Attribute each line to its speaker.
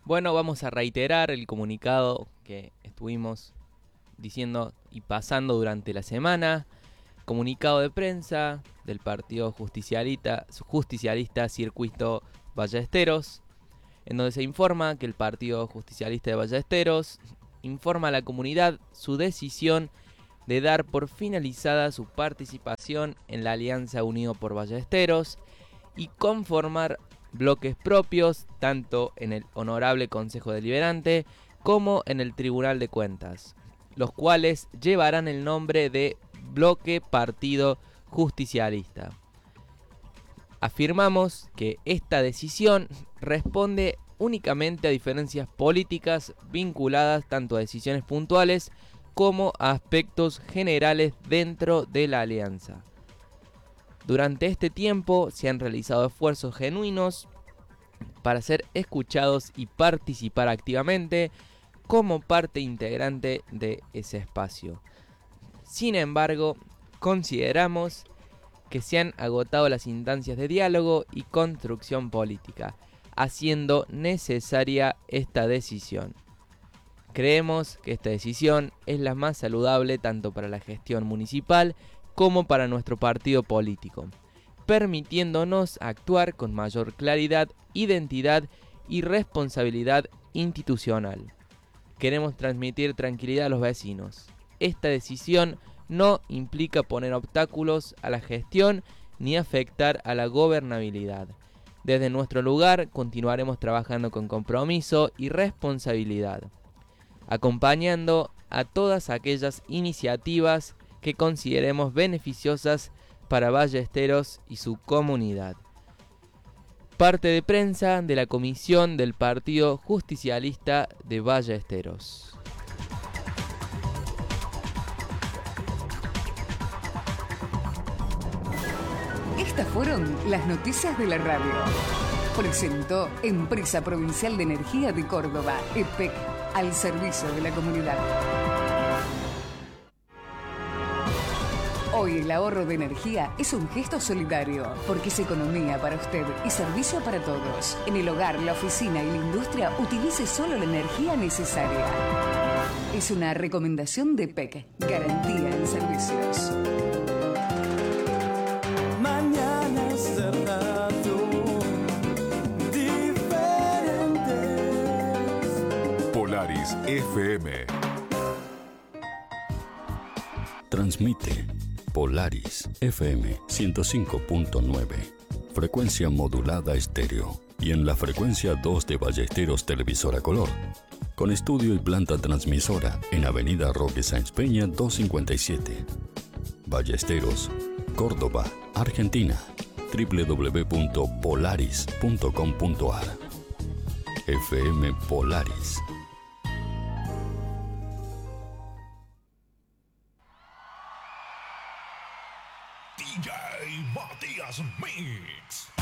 Speaker 1: Bueno, vamos a reiterar el comunicado que estuvimos diciendo y pasando durante la semana. Comunicado de prensa del Partido Justicialista Circuito Ballesteros, en donde se informa que el Partido Justicialista de Ballesteros informa a la comunidad su decisión de dar por finalizada su participación en la Alianza Unido por Ballesteros y conformar bloques propios tanto en el Honorable Consejo Deliberante como en el Tribunal de Cuentas, los cuales llevarán el nombre de Bloque Partido Justicialista. Afirmamos que esta decisión responde únicamente a diferencias políticas vinculadas tanto a decisiones puntuales como a aspectos generales dentro de la alianza. Durante este tiempo se han realizado esfuerzos genuinos para ser escuchados y participar activamente como parte integrante de ese espacio. Sin embargo, consideramos que se han agotado las instancias de diálogo y construcción política, haciendo necesaria esta decisión. Creemos que esta decisión es la más saludable tanto para la gestión municipal como para nuestro partido político, permitiéndonos actuar con mayor claridad, identidad y responsabilidad institucional. Queremos transmitir tranquilidad a los vecinos. Esta decisión no implica poner obstáculos a la gestión ni afectar a la gobernabilidad. Desde nuestro lugar continuaremos trabajando con compromiso y responsabilidad, acompañando a todas aquellas iniciativas que consideremos beneficiosas para Ballesteros y su comunidad. Parte de prensa de la Comisión del Partido Justicialista de Ballesteros.
Speaker 2: Estas fueron las noticias de la radio. Presentó Empresa Provincial de Energía de Córdoba, EPEC, al servicio de la comunidad. Hoy el ahorro de energía es un gesto solidario, porque es economía para usted y servicio para todos. En el hogar, la oficina y la industria, utilice solo la energía necesaria. Es una recomendación de EPEC, garantía en servicios.
Speaker 3: Mañanas de radio diferentes.
Speaker 4: Polaris FM.
Speaker 5: Transmite Polaris FM 105.9, frecuencia modulada estéreo, y en la frecuencia 2 de Ballesteros Televisora Color, con estudio y planta transmisora en Avenida Roque Sáenz Peña 257. Ballesteros, Córdoba, Argentina. www.polaris.com.ar. FM Polaris.
Speaker 4: DJ Matías Mix.